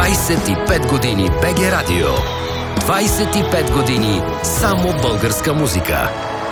25 години БГ Радио. 25 години само българска музика.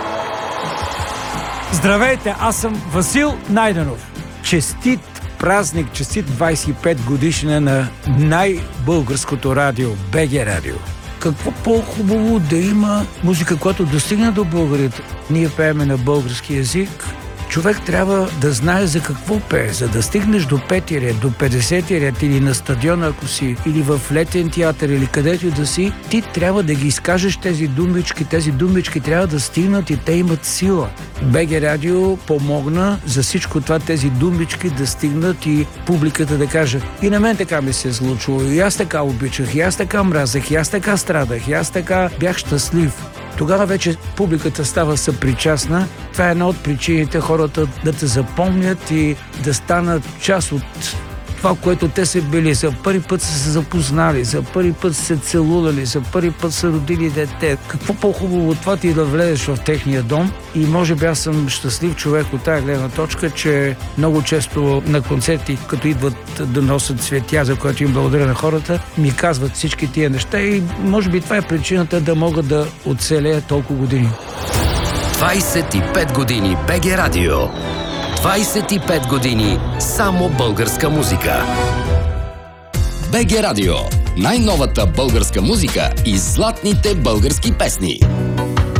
Здравейте, аз съм Васил Найденов. Честит празник, честит 25 годишна на най-българското радио, БГ Радио. Какво по-хубаво да има музика, която достигне до българите. Ние пееме на български език. Човек трябва да знае за какво пее, за да стигнеш до 5-ти ред, до 50-ти ред или на стадиона, ако си, или в летен театър, или където да си, ти трябва да ги изкажеш тези думички трябва да стигнат и те имат сила. БГ Радио помогна за всичко това, тези думички да стигнат и публиката да каже: и на мен така ми се е случило, и аз така обичах, и аз така мразех, и аз така страдах, и аз така бях щастлив. Тогава вече публиката става съпричастна. Това е една от причините хората да те запомнят и да станат част от това, което те са били. За първи път са се запознали, за първи път са се целували, за първи път са родили дете. Какво по-хубаво от това ти да влезеш в техния дом? И може би аз съм щастлив човек от тази гледна точка, че много често на концерти, като идват да носят цветя, за което им благодаря на хората, ми казват всички тия неща и може би това е причината да могат да оцелеят толкова години. 25 години БГ Радио. 25 години само българска музика. БГ Радио. Най-новата българска музика и златните български песни.